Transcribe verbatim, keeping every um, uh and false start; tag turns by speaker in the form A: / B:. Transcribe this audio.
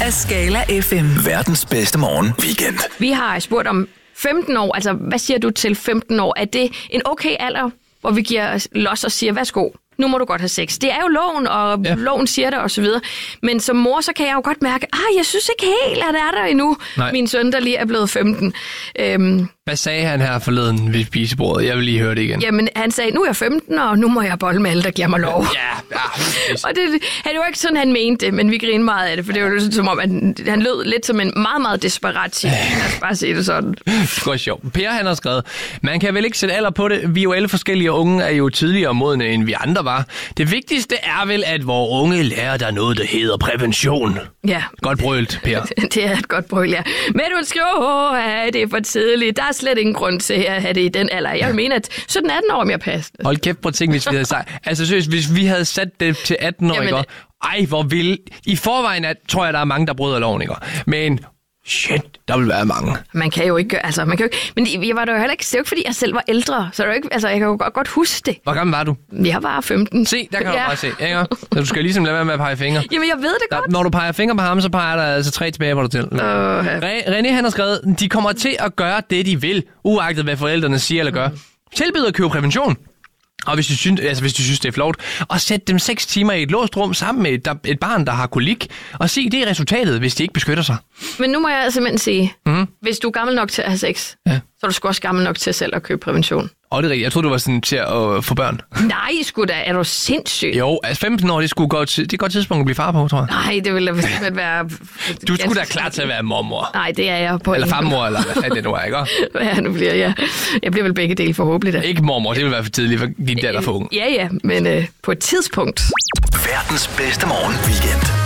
A: af Skala F M.
B: Verdens bedste morgen weekend.
C: Vi har spurgt om femten år, altså hvad siger du til femten år? Er det en okay alder, hvor vi giver los og siger, værsgo, nu må du godt have sex? Det er jo loven, og ja. loven siger det og så videre. Men som mor, så kan jeg jo godt mærke, ah, jeg synes ikke helt, at det er der endnu. Nej. Min søn, der lige er blevet femten. Øhm,
D: Hvad sagde han her forleden ved spisebordet? Jeg vil lige høre det igen.
C: Jamen, han sagde, nu er jeg femten, og nu må jeg bolle med alle, der giver mig lov.
D: Ja, ja.
C: Og det, det var ikke sådan, han mente det, men vi griner meget af det, for det var lidt som om, at han lød lidt som en meget, meget desperat ting. Lad os bare sige det sådan.
D: Det går sjovt. Per, han har skrevet, man kan vel ikke sætte alder på det. Vi er jo alle forskellige, og unge er jo tidligere modne, end vi andre var. Det vigtigste er vel, at vores unge lærer der noget, der hedder prævention.
C: Ja.
D: Godt brølt, Per.
C: Det er et godt brøl, ja. Men du skriver, at det er for tidligt. Der er slet ingen grund til at have det i den alder. Jeg vil mene, at sytten atten år mere passende.
D: Hold kæft, prøv at tænke, hvis vi havde sagt... Altså seriøst, hvis vi havde sat det til atten år, ikke? Ej, hvor vil... I forvejen at, tror jeg, der er mange, der bryder loven, ikke? Men... Shit, der vil være mange.
C: Man kan jo ikke gøre, altså man kan jo ikke, men jeg var da jo heller ikke, det er jo ikke, fordi jeg selv var ældre, så det er jo ikke, altså jeg kan jo godt, godt huske det.
D: Hvor gammel var du?
C: Jeg var femten.
D: Se, der kan ja. du bare se, ikke? Så du skal ligesom lade være med at pege fingre.
C: Jamen jeg ved det
D: der,
C: godt.
D: Når du peger fingre på ham, så peger der altså tre tilbage på dig til.
C: Uh,
D: René, han har skrevet, de kommer til at gøre det, de vil, uagtet hvad forældrene siger eller gør. Tilbyder at købe prævention. Og hvis du synes, altså hvis du synes det er flot, og sæt dem seks timer i et låst rum sammen med et, der, et barn, der har kolik, og se, det er resultatet, hvis de ikke beskytter sig.
C: Men nu må jeg simpelthen sige,
D: mm.
C: hvis du er gammel nok til at have sex, ja. så er du sgu også gammel nok til selv at købe prævention.
D: Og det er rigtigt. Jeg troede, du var sådan til at uh, få børn.
C: Nej, sgu da. Er du sindssyg?
D: Jo, altså femten år, det, skulle godt, det er et godt tidspunkt at blive far på, tror jeg.
C: Nej, det ville da vist være...
D: Du skulle da klar til at være mormor.
C: Nej, det er jeg på.
D: Eller farmor, eller hvad fanden det nu er, ikke?
C: Ja, nu bliver jeg... Jeg bliver vel begge dele forhåbentlig da.
D: Ikke mormor, det vil være for tidligt, for din datter for ung.
C: Ja, ja, men øh, på et tidspunkt.
B: Verdens bedste morgen weekend.